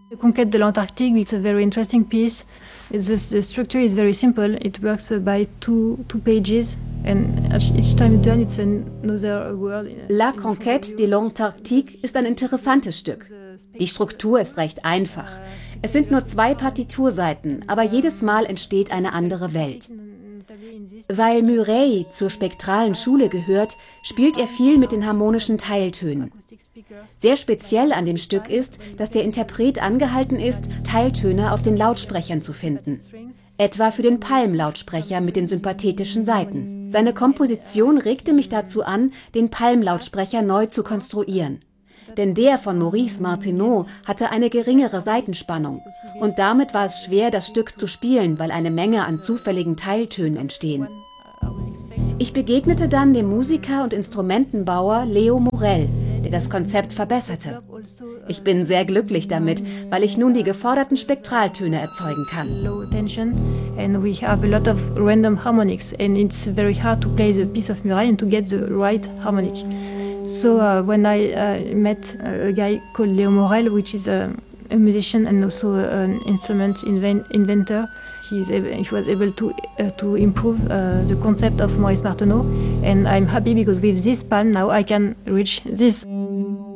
The Conquête de l'Antarctique is a very interesting piece. The structure is very simple. It works by two pages. And each time you turn, it's another world. La Conquête de l'Antarctique ist ein interessantes Stück. Die Struktur ist recht einfach. Es sind nur 2 Partiturseiten, aber jedes Mal entsteht eine andere Welt. Weil Murray zur spektralen Schule gehört, spielt er viel mit den harmonischen Teiltönen. Sehr speziell an dem Stück ist, dass der Interpret angehalten ist, Teiltöne auf den Lautsprechern zu finden. Etwa für den Palm-Lautsprecher mit den sympathetischen Saiten. Seine Komposition regte mich dazu an, den Palm-Lautsprecher neu zu konstruieren. Denn der von Maurice Martineau hatte eine geringere Saitenspannung. Und damit war es schwer, das Stück zu spielen, weil eine Menge an zufälligen Teiltönen entstehen. Ich begegnete dann dem Musiker und Instrumentenbauer Leo Morel, der das Konzept verbesserte. Ich bin sehr glücklich damit, weil ich nun die geforderten Spektraltöne erzeugen kann. Low tension, and we have a lot of random harmonics, and it's very hard to play the piece of Murray and to get the right harmonic. So when I met a guy called Leo Morel, which is a musician and also an instrument inventor, he was able to improve the concept of Maurice Martineau, and I'm happy because with this palm now I can reach this.